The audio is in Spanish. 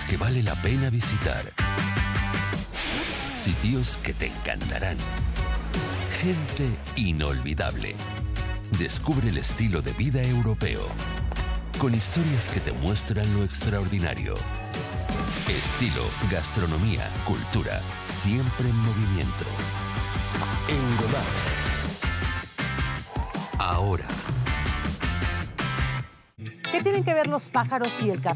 que vale la pena visitar. Sitios que te encantarán. Gente inolvidable. Descubre el estilo de vida europeo, con historias que te muestran lo extraordinario. Estilo, gastronomía, cultura, siempre en movimiento. Euromaps. Ahora. ¿Qué tienen que ver los pájaros y el café?